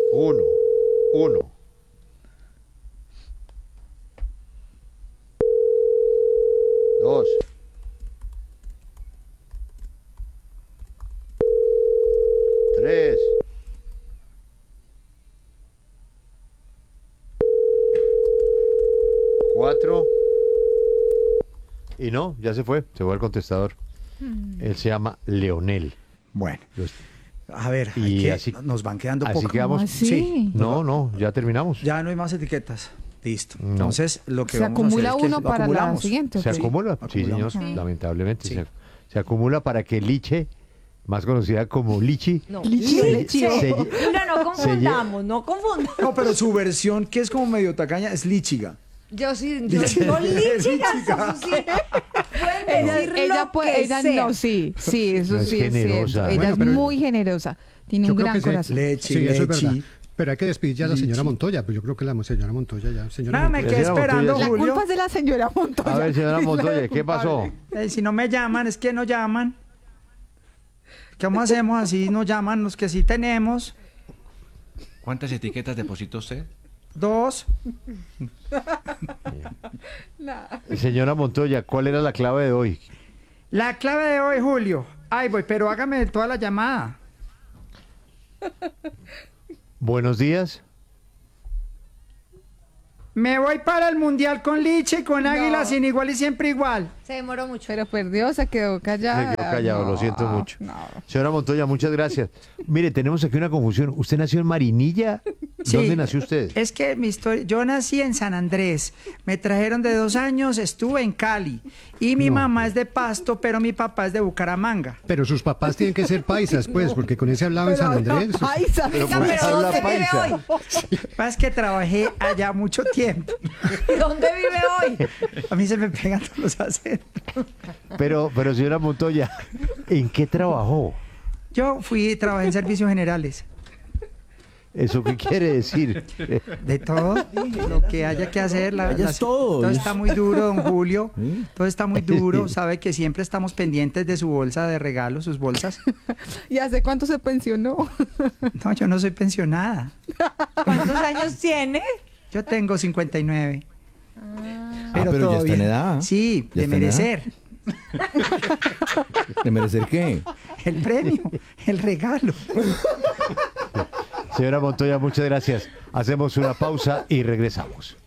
Uno. Uno. Dos. Tres. Cuatro. Y no, ya se fue el contestador. Él se llama Leonel. Bueno, Los- a ver, Y nos van quedando así pocos. quedamos. ¿Cómo así? Sí. No, ya terminamos. Ya no hay más etiquetas. Listo. No. Entonces, lo que Se vamos a acumula hacer es que uno lo para la acumulamos. siguiente. Se ¿ok? acumula, sí, señor, Acumulamos. lamentablemente. Sí. Se acumula para que Liche, más conocida como Lichi, No, Liche. se- no confundamos, no confundamos. No, pero su versión, que es como medio tacaña, es lichiga. Yo sí, Lichiga. digo lichigas, Lichiga. eso sí. Pueden decir Ella lo puede, que ella sea. no, sí, eso No, es sí es generosa. cierto. Ella Bueno, es pero- muy generosa, tiene Yo un creo gran que sí. corazón. Leche, Sí, eso es lechi. verdad. Pero hay que despedir ya a la señora Lichi. Montoya, pues yo creo que la señora Montoya ya. Señora Nada, me Montoya. quedé Señora esperando, Montoya, La Julio. culpa es de la señora Montoya. A ver, señora Montoya, ¿qué pasó? Si no me llaman, es que no llaman. ¿Cómo hacemos así? No llaman los que sí tenemos. ¿Cuántas etiquetas depositó usted? 2. Señora Montoya, ¿cuál era la clave de hoy? La clave de hoy, Julio. Ay, voy, pero hágame toda la llamada. Buenos días. Me voy para el mundial con Liche, con Águila, sin igual y siempre igual. Se demoró mucho. Pero perdió, se quedó callada. Se quedó callado, lo siento mucho. No. Señora Montoya, muchas gracias. Mire, tenemos aquí una confusión. ¿Usted nació en Marinilla? Sí. ¿Dónde nació usted? Es que mi historia, yo nací en San Andrés, me trajeron de 2 años, estuve en Cali y mi mamá es de Pasto, pero mi papá es de Bucaramanga. Pero sus papás tienen que ser paisas, pues, porque con ese hablaba en San Andrés. Paisa. Pero Oiga, ¿por qué pero habla ¿dónde vive paisa? hoy? Pasa que trabajé allá mucho tiempo. ¿Dónde vive hoy? A mí se me pegan todos los acentos. Pero señora Montoya, ¿en qué trabajó? Yo trabajé en servicios generales. ¿Eso qué quiere decir? De todo, lo que haya que hacer. Todo está muy duro, don Julio. Todo está muy duro. Sabe que siempre estamos pendientes de su bolsa de regalo, sus bolsas. ¿Y hace cuánto se pensionó? No, yo no soy pensionada. ¿Cuántos años tiene? Yo tengo 59. pero ya todo está en bien. edad. Sí, ¿Ya de está en edad? merecer. ¿De merecer qué? El premio, el regalo. Señora Montoya, muchas gracias. Hacemos una pausa y regresamos.